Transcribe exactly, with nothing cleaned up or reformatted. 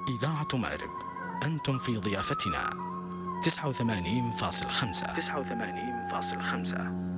إذاعة مأرب، أنتم في ضيافتنا. تسعة وثمانين فاصل خمسة. تسعة وثمانين فاصل خمسة.